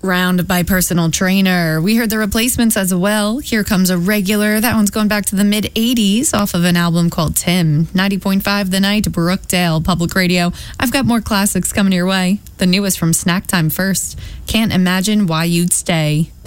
Background by Personal Trainer. We heard the Replacements as well. Here Comes a Regular. That one's going back to the mid-'80s off of an album called Tim. 90.5 The Night, Brookdale Public Radio. I've got more classics coming your way. The newest from Snack Time first. Can't Imagine Why You'd Stay.